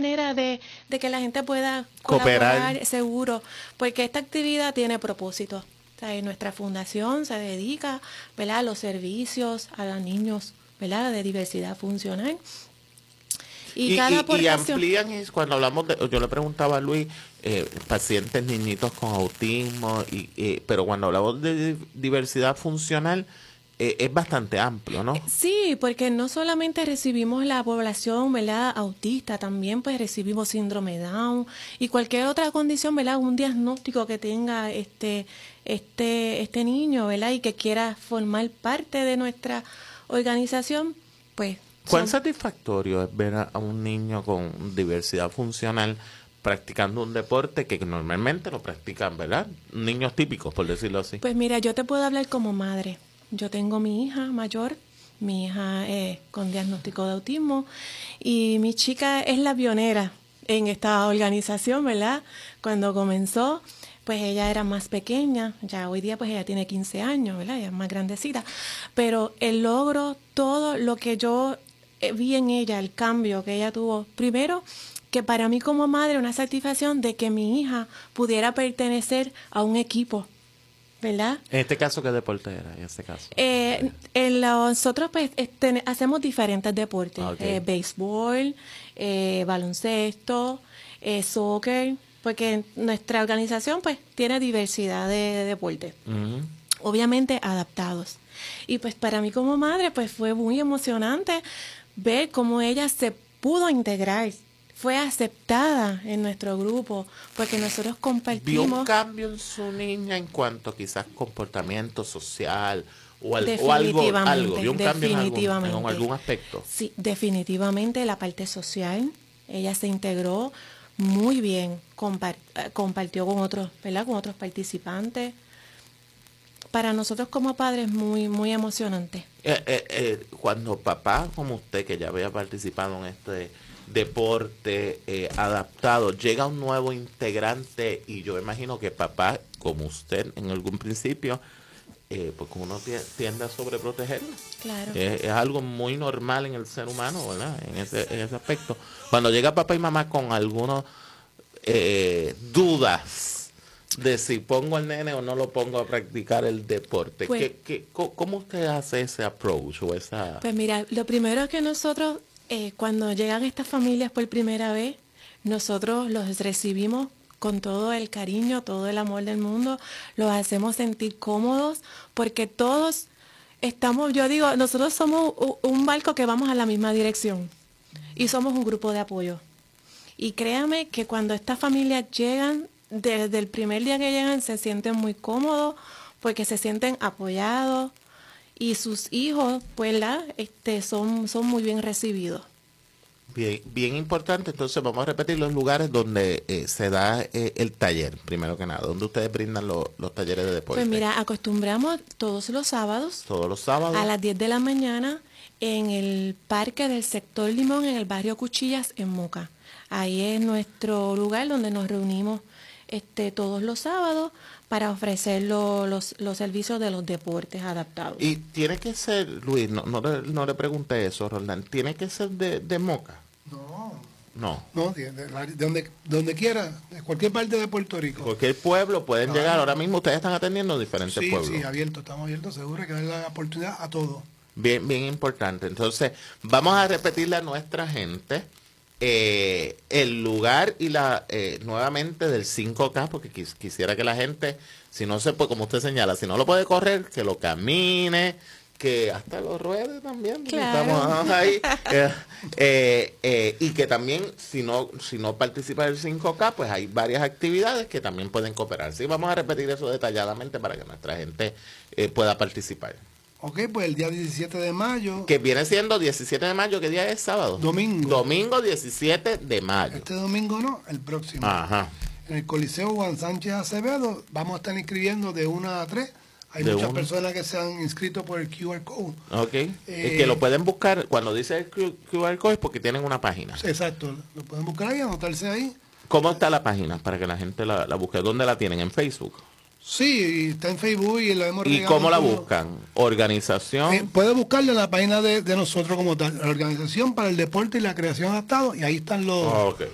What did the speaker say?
manera de que la gente pueda cooperar, colaborar, seguro, porque esta actividad tiene propósito. O sea, nuestra fundación se dedica, ¿verdad?, a los servicios a los niños, ¿verdad?, de diversidad funcional. Y cada aportación... y amplían, cuando hablamos de, yo le preguntaba a Luis, pacientes niñitos con autismo, pero cuando hablamos de diversidad funcional, es bastante amplio, ¿no? Sí, porque no solamente recibimos la población, ¿verdad?, autista, también pues recibimos síndrome Down y cualquier otra condición, ¿verdad?, un diagnóstico que tenga este niño, ¿verdad?, y que quiera formar parte de nuestra organización, pues... ¿Cuán satisfactorio es ver a un niño con diversidad funcional practicando un deporte que normalmente lo practican, ¿verdad?, niños típicos, por decirlo así? Pues mira, yo te puedo hablar como madre. Yo tengo mi hija mayor, mi hija con diagnóstico de autismo, y mi chica es la pionera en esta organización, ¿verdad? Cuando comenzó, pues ella era más pequeña, ya hoy día pues ella tiene 15 años, ¿verdad? Ella es más grandecita, pero el logro, todo lo que yo vi en ella, el cambio que ella tuvo, primero, que para mí como madre una satisfacción de que mi hija pudiera pertenecer a un equipo, ¿verdad? En este caso, ¿qué deporte era? En este caso. Nosotros pues hacemos diferentes deportes, Okay. béisbol, baloncesto, soccer, porque nuestra organización pues tiene diversidad de deportes, obviamente adaptados. Y pues para mí como madre pues fue muy emocionante ver cómo ella se pudo integrar, fue aceptada en nuestro grupo, porque nosotros compartimos... ¿Vio un cambio en su niña en cuanto quizás comportamiento social o algo? ¿Vio un cambio en algún aspecto? Sí, definitivamente la parte social. Ella se integró muy bien, compartió con otros, ¿verdad?, con otros participantes. Para nosotros como padres muy, muy emocionante. Cuando papá como usted, que ya había participado en este deporte adaptado, llega un nuevo integrante, y yo imagino que papá como usted en algún principio, porque uno tiende a sobreprotegerlo. Claro. Es algo muy normal en el ser humano, ¿verdad? En ese aspecto. Cuando llega papá y mamá con algunas dudas de si pongo al nene o no lo pongo a practicar el deporte, Pues, ¿cómo usted hace ese approach o esa...? Pues mira, lo primero es que nosotros, cuando llegan estas familias por primera vez, nosotros los recibimos con todo el cariño, todo el amor del mundo, los hacemos sentir cómodos, porque todos estamos, yo digo, nosotros somos un barco que vamos a la misma dirección y somos un grupo de apoyo. Y créame que cuando estas familias llegan, desde el primer día que llegan, se sienten muy cómodos porque se sienten apoyados y sus hijos, pues, son muy bien recibidos. Bien importante. Entonces vamos a repetir los lugares donde se da el taller, primero que nada, donde ustedes brindan los talleres de deporte. Pues mira, acostumbramos todos los sábados a las 10 de la mañana en el parque del sector Limón, en el barrio Cuchillas, en Moca. Ahí es nuestro lugar donde nos reunimos todos los sábados para ofrecer los servicios de los deportes adaptados. Y tiene que ser, Luis, no le pregunté eso, Roldán, ¿tiene que ser de Moca? No, de donde quiera, de cualquier parte de Puerto Rico. Cualquier pueblo pueden llegar. Ahora mismo ustedes están atendiendo diferentes pueblos. Sí, estamos abiertos, seguro que dar la oportunidad a todos. Bien importante. Entonces, vamos a repetirle a nuestra gente el lugar y nuevamente del 5K, porque quisiera que la gente, si no se puede, como usted señala, si no lo puede correr, que lo camine, que hasta lo ruede también, claro. Estamos ahí, y que también si no participa del 5K, pues hay varias actividades que también pueden cooperar. Sí, vamos a repetir eso detalladamente para que nuestra gente pueda participar. Ok, pues el día 17 de mayo. Que viene siendo 17 de mayo, ¿qué día es? ¿Sábado? Domingo 17 de mayo. Este domingo no, el próximo. Ajá. En el Coliseo Juan Sánchez Acevedo vamos a estar inscribiendo de 1 a 3. Hay muchas personas que se han inscrito por el QR Code. Ok. Que lo pueden buscar, cuando dice el QR Code es porque tienen una página. Exacto, lo pueden buscar ahí, anotarse ahí. ¿Cómo está la página para que la gente la busque? ¿Dónde la tienen? ¿En Facebook? Sí, está en Facebook y la hemos ¿Y cómo la buscan? ¿Organización? Puede buscarla en la página de nosotros como tal, la Organización para el Deporte y la Creación Adaptado, y ahí están los